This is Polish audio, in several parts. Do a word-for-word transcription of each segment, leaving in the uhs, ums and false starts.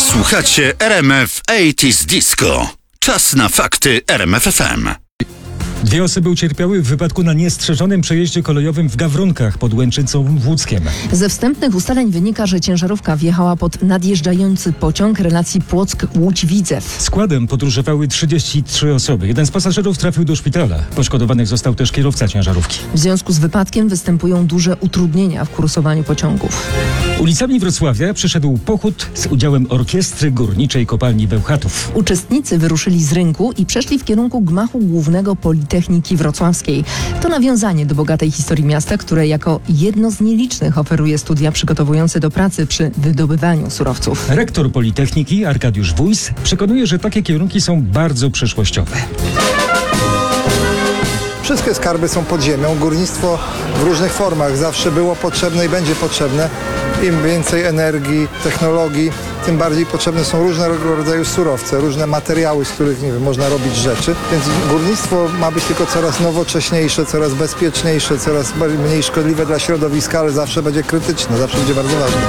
Słuchacie R M F osiemdziesiąt Disco. Czas na fakty R M F F M. Dwie osoby ucierpiały w wypadku na niestrzeżonym przejeździe kolejowym w Gawronkach pod Łęczycą w Łódzkiem. Ze wstępnych ustaleń wynika, że ciężarówka wjechała pod nadjeżdżający pociąg relacji Płock-Łódź-Widzew. Składem podróżowały trzydzieści trzy osoby. Jeden z pasażerów trafił do szpitala. Poszkodowanych został też kierowca ciężarówki. W związku z wypadkiem występują duże utrudnienia w kursowaniu pociągów. Ulicami Wrocławia przyszedł pochód z udziałem Orkiestry Górniczej Kopalni Bełchatów. Uczestnicy wyruszyli z rynku i przeszli w kierunku gmachu głównego Politechniki Wrocławskiej. To nawiązanie do bogatej historii miasta, które jako jedno z nielicznych oferuje studia przygotowujące do pracy przy wydobywaniu surowców. Rektor Politechniki Arkadiusz Wójs przekonuje, że takie kierunki są bardzo przyszłościowe. Wszystkie skarby są pod ziemią. Górnictwo w różnych formach zawsze było potrzebne i będzie potrzebne. Im więcej energii, technologii, tym bardziej potrzebne są różnego rodzaju surowce, różne materiały, z których nie wiem, można robić rzeczy. Więc górnictwo ma być tylko coraz nowocześniejsze, coraz bezpieczniejsze, coraz mniej szkodliwe dla środowiska, ale zawsze będzie krytyczne, zawsze będzie bardzo ważne.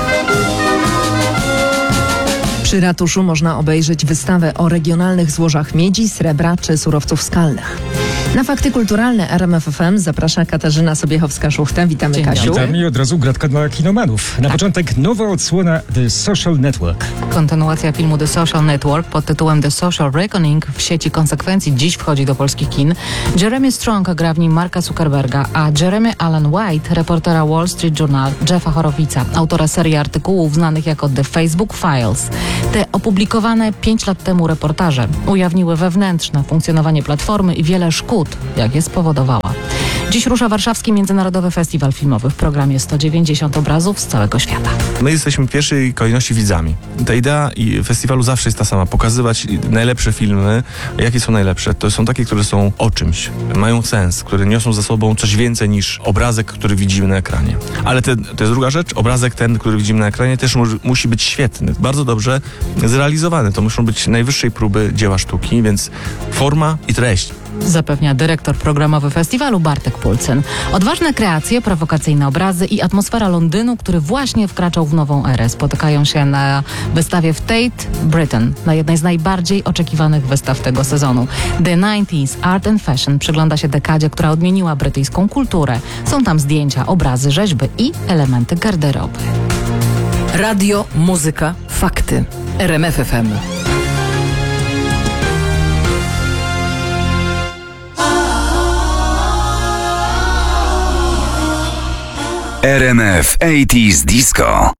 Przy ratuszu można obejrzeć wystawę o regionalnych złożach miedzi, srebra czy surowców skalnych. Na fakty kulturalne R M F F M zaprasza Katarzyna Sobiechowska-Szuchta. Witamy, Dzień Kasiu. Witam i od razu gratka dla kinomanów. Na Tak. początek nowa odsłona The Social Network. Kontynuacja filmu The Social Network pod tytułem The Social Reckoning w sieci konsekwencji dziś wchodzi do polskich kin. Jeremy Strong gra w nim Marka Zuckerberga, a Jeremy Allen White, reportera Wall Street Journal Jeffa Horowica, autora serii artykułów znanych jako The Facebook Files. Te opublikowane pięć lat temu reportaże ujawniły wewnętrzne funkcjonowanie platformy i wiele szkód, jakie spowodowała. Dziś rusza Warszawski Międzynarodowy Festiwal Filmowy w programie sto dziewięćdziesiąt obrazów z całego świata. My jesteśmy w pierwszej kolejności widzami. Ta idea i festiwalu zawsze jest ta sama. Pokazywać najlepsze filmy. Jakie są najlepsze? To są takie, które są o czymś. Mają sens, które niosą za sobą coś więcej niż obrazek, który widzimy na ekranie. Ale te, to jest druga rzecz. Obrazek ten, który widzimy na ekranie, też mu, musi być świetny. Bardzo dobrze zrealizowany. To muszą być najwyższej próby dzieła sztuki, więc forma i treść. Zapewnia dyrektor programowy festiwalu Bartek Pulcyn. Odważne kreacje, prowokacyjne obrazy i atmosfera Londynu, który właśnie wkraczał w nową erę, spotykają się na wystawie w Tate Britain, na jednej z najbardziej oczekiwanych wystaw tego sezonu. The dziewięćdziesiąt Art and Fashion przygląda się dekadzie, która odmieniła brytyjską kulturę. Są tam zdjęcia, obrazy, rzeźby i elementy garderoby. Radio, muzyka, fakty. R M F F M. R M F osiemdziesiąt Disco.